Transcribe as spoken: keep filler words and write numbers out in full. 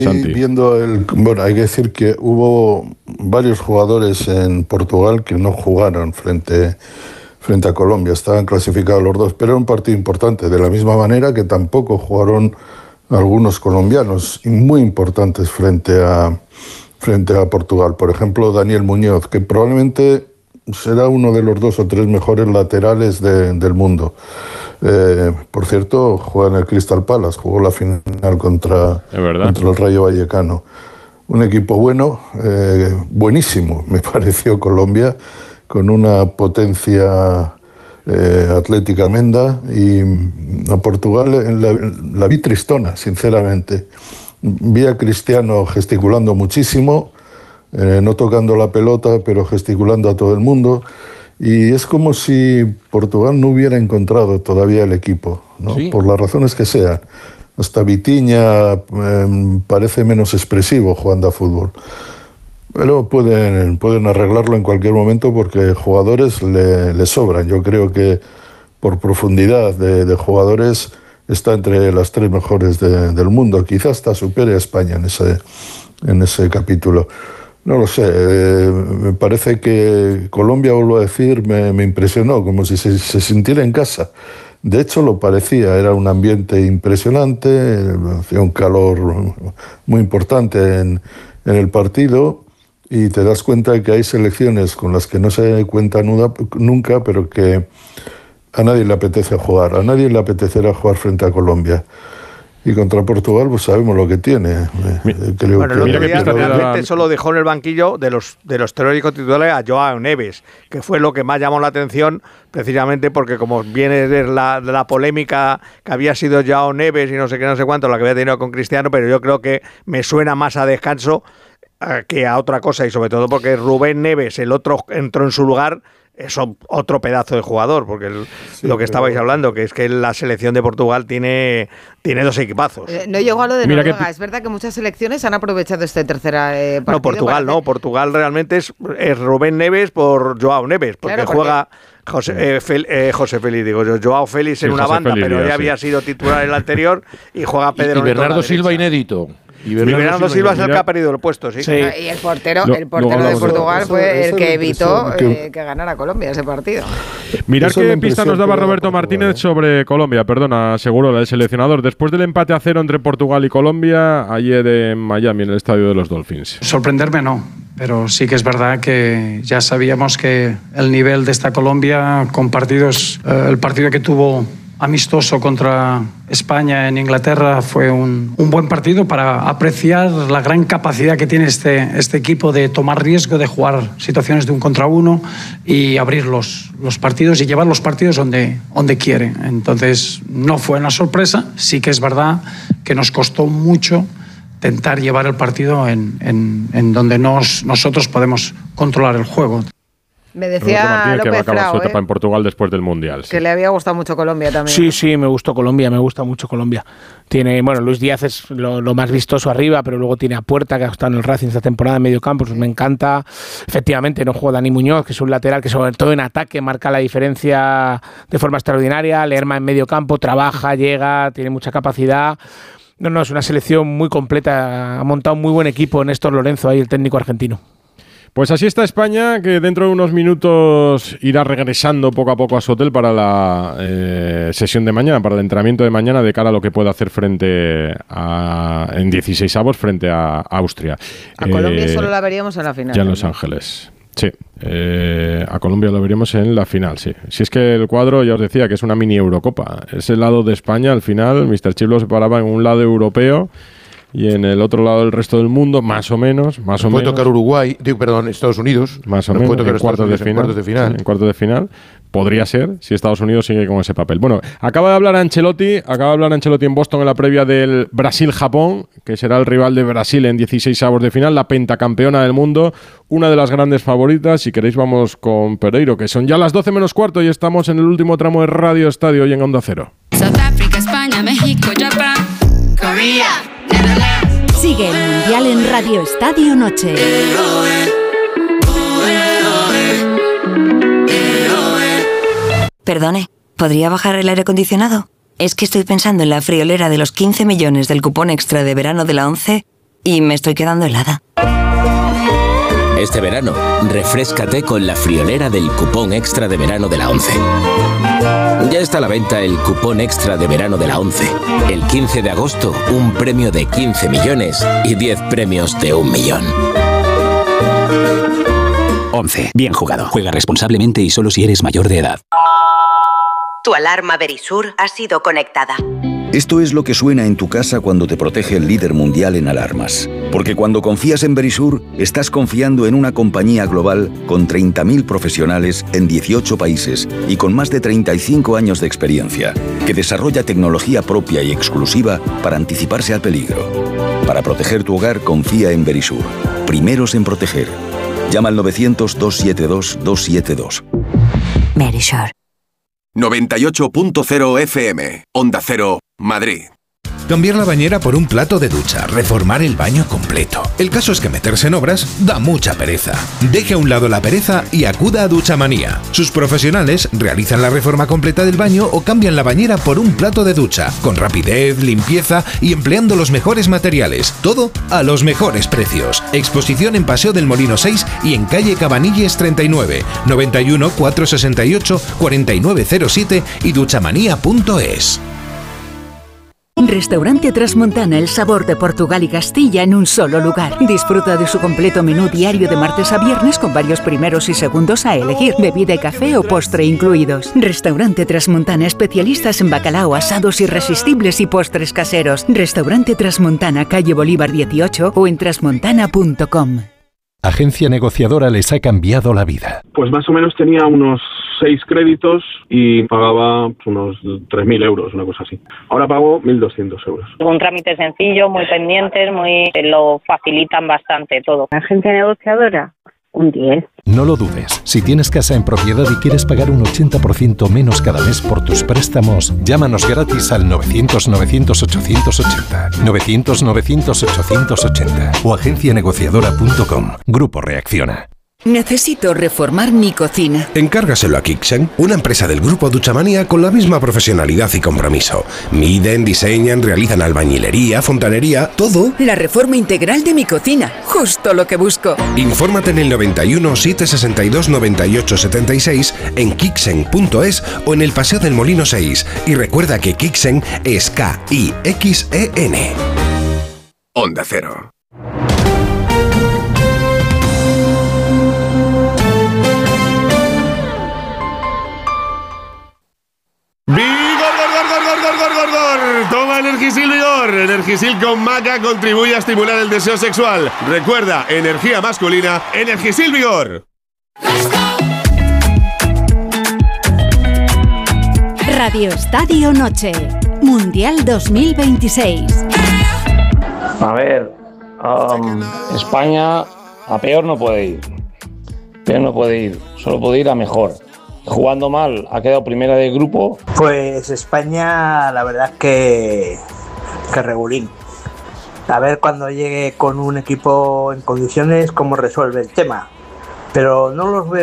Y viendo el, bueno, hay que decir que hubo varios jugadores en Portugal que no jugaron frente, frente a Colombia, estaban clasificados los dos, pero era un partido importante, de la misma manera que tampoco jugaron algunos colombianos muy importantes frente a, frente a Portugal. Por ejemplo, Daniel Muñoz, que probablemente será uno de los dos o tres mejores laterales de, del mundo. Eh, por cierto, juega en el Crystal Palace, jugó la final contra, contra el Rayo Vallecano. Un equipo bueno, eh, buenísimo, me pareció Colombia, con una potencia eh, atlética tremenda, y a Portugal la, la vi tristona, sinceramente. Vi a Cristiano gesticulando muchísimo, eh, no tocando la pelota, pero gesticulando a todo el mundo. Y es como si Portugal no hubiera encontrado todavía el equipo, ¿no? ¿Sí? Por las razones que sean. Hasta Vitinha eh, parece menos expresivo jugando a fútbol. Pero pueden, pueden arreglarlo en cualquier momento porque jugadores le, le sobran. Yo creo que por profundidad de, de jugadores está entre las tres mejores de, del mundo. Quizás hasta supere a España en ese, en ese capítulo. No lo sé, eh, me parece que Colombia, vuelvo a decir, me, me impresionó, como si se, se sintiera en casa. De hecho lo parecía, era un ambiente impresionante, hacía un calor muy importante en, en el partido, y te das cuenta de que hay selecciones con las que no se cuenta nunca, pero que a nadie le apetece jugar, a nadie le apetecerá jugar frente a Colombia. Y contra Portugal, pues sabemos lo que tiene. Creo bueno, el que otro día realmente solo dejó en el banquillo de los de los teóricos titulares a Joao Neves, que fue lo que más llamó la atención, precisamente porque como viene de la, de la polémica que había sido Joao Neves y no sé qué, no sé cuánto, la que había tenido con Cristiano, pero yo creo que me suena más a descanso eh, que a otra cosa, y sobre todo porque Rubén Neves, el otro, entró en su lugar. Es otro pedazo de jugador, porque el, sí, lo que estabais pero... hablando, que es que la selección de Portugal tiene, tiene dos equipazos. Eh, no llegó a lo de Mira Noruega, que... es verdad que muchas selecciones han aprovechado este tercera eh, partido. No, Portugal no, hacer... Portugal realmente es, es Rubén Neves por Joao Neves, porque, claro, porque... juega José, eh, Fel, eh, José Félix, digo yo, Joao Félix sí, en una José banda, Félix, pero ya sí. había sido titular en el anterior, y juega Pedro y, y Bernardo Silva inédito. Y Bernardo, y Bernardo Silva es el que ha perdido el puesto, sí. sí. Y el portero, el portero de Portugal fue el que evitó eh, que ganara Colombia ese partido. Mirad qué pista nos daba Roberto Martínez sobre Colombia, perdona, aseguró el seleccionador. Después del empate a cero entre Portugal y Colombia, ayer en Miami, en el estadio de los Dolphins. Sorprenderme no, pero sí que es verdad que ya sabíamos que el nivel de esta Colombia, con partidos, eh, el partido que tuvo amistoso contra España en Inglaterra fue un, un buen partido para apreciar la gran capacidad que tiene este, este equipo de tomar riesgo, de jugar situaciones de un contra uno y abrir los, los partidos y llevar los partidos donde, donde quiere. Entonces no fue una sorpresa, sí que es verdad que nos costó mucho intentar llevar el partido en, en, en donde nos, nosotros podemos controlar el juego. Me decía López que va a acabar Frao, su etapa ¿eh? en Portugal después del Mundial. Sí. Que le había gustado mucho Colombia también. Sí, sí, me gustó Colombia, me gusta mucho Colombia. Tiene, bueno, Luis Díaz es lo, lo más vistoso arriba, pero luego tiene a Puerta, que ha estado en el Racing esta temporada en medio campo, pues me encanta. Efectivamente, no juega Dani Muñoz, que es un lateral que sobre todo en ataque marca la diferencia de forma extraordinaria. Lerma en medio campo, trabaja, llega, tiene mucha capacidad. No, no, es una selección muy completa. Ha montado un muy buen equipo Néstor Lorenzo, ahí el técnico argentino. Pues así está España, que dentro de unos minutos irá regresando poco a poco a su hotel para la eh, sesión de mañana, para el entrenamiento de mañana, de cara a lo que puede hacer frente a en dieciseisavos frente a Austria. A eh, Colombia solo la veríamos en la final. Ya en Los Ángeles. Sí, eh, a Colombia lo veríamos en la final, sí. Si es que el cuadro, ya os decía, que es una mini Eurocopa. Ese lado de España, al final, míster Chip lo separaba en un lado europeo y en el otro lado del resto del mundo, más o menos, más o puede menos. tocar Uruguay, digo, perdón, Estados Unidos, más o menos, puede tocar en cuartos de, en cuartos de final. En cuartos de final. Podría ser, si Estados Unidos sigue con ese papel. Bueno, acaba de hablar Ancelotti, acaba de hablar Ancelotti en Boston en la previa del Brasil-Japón, que será el rival de Brasil en dieciseisavos de final, la pentacampeona del mundo, una de las grandes favoritas. Si queréis vamos con Pereiro, que son ya las doce menos cuarto y estamos en el último tramo de Radio Estadio y en Onda Cero. South Africa, España, México, Japón, Corea, Netherlands. Sigue el Mundial en Radio Estadio Noche. Perdone, ¿podría bajar el aire acondicionado? Es que estoy pensando en la friolera de los quince millones del cupón extra de verano de la ONCE y me estoy quedando helada. Este verano, refréscate con la friolera del cupón extra de verano de la ONCE. Ya está a la venta el cupón extra de verano de la ONCE. El quince de agosto, un premio de quince millones y diez premios de un millón. ONCE. Bien jugado. Juega responsablemente y solo si eres mayor de edad. Tu alarma Verisur ha sido conectada. Esto es lo que suena en tu casa cuando te protege el líder mundial en alarmas. Porque cuando confías en Verisur, estás confiando en una compañía global con treinta mil profesionales en dieciocho países y con más de treinta y cinco años de experiencia, que desarrolla tecnología propia y exclusiva para anticiparse al peligro. Para proteger tu hogar, confía en Verisur. Primeros en proteger. Llama al novecientos, doscientos setenta y dos, doscientos setenta y dos. Verisur. noventa y ocho punto cero F M, Onda Cero, Madrid. Cambiar la bañera por un plato de ducha, reformar el baño completo. El caso es que meterse en obras da mucha pereza. Deje a un lado la pereza y acuda a Duchamanía. Sus profesionales realizan la reforma completa del baño o cambian la bañera por un plato de ducha, con rapidez, limpieza y empleando los mejores materiales. Todo a los mejores precios. Exposición en Paseo del Molino seis y en calle Cabanilles treinta y nueve, noventa y uno, cuatrocientos sesenta y ocho, cuarenta y nueve cero siete y duchamanía punto es. Restaurante Trasmontana, el sabor de Portugal y Castilla en un solo lugar. Disfruta de su completo menú diario de martes a viernes con varios primeros y segundos a elegir, bebida y café o postre incluidos. Restaurante Trasmontana, especialistas en bacalao, asados irresistibles y postres caseros. Restaurante Trasmontana, calle Bolívar dieciocho o en trasmontana punto com. Agencia Negociadora les ha cambiado la vida. Pues más o menos tenía unos seis créditos y pagaba unos tres mil euros, una cosa así. Ahora pago mil doscientos euros. Un trámite sencillo, muy pendientes, muy lo facilitan bastante todo. Agencia Negociadora, un diez. No lo dudes. Si tienes casa en propiedad y quieres pagar un ochenta por ciento menos cada mes por tus préstamos, llámanos gratis al novecientos, novecientos, ochocientos ochenta. novecientos, novecientos, ochocientos ochenta o agencia negociadora punto com. Grupo Reacciona. Necesito reformar mi cocina. Encárgaselo a Kixen, una empresa del grupo Duchamanía con la misma profesionalidad y compromiso. Miden, diseñan, realizan albañilería, fontanería, todo. La reforma integral de mi cocina, justo lo que busco. Infórmate en el noventa y uno, setecientos sesenta y dos, noventa y ocho setenta y seis, en kixen punto es o en el Paseo del Molino seis. Y recuerda que Kixen es K I X E N. Onda Cero. ¡Vigor, gor, gor, gor, gor, gor, gor, gor! Toma Energisil Vigor. Energisil con maca contribuye a estimular el deseo sexual. Recuerda, energía masculina, Energisil Vigor. Radio Estadio Noche, Mundial dos mil veintiséis. A ver, um, España a peor no puede ir. Peor no puede ir, solo puede ir a mejor. Jugando mal, ha quedado primera de grupo. Pues España, la verdad es que, que regulín. A ver cuando llegue con un equipo en condiciones cómo resuelve el tema. Pero no los veo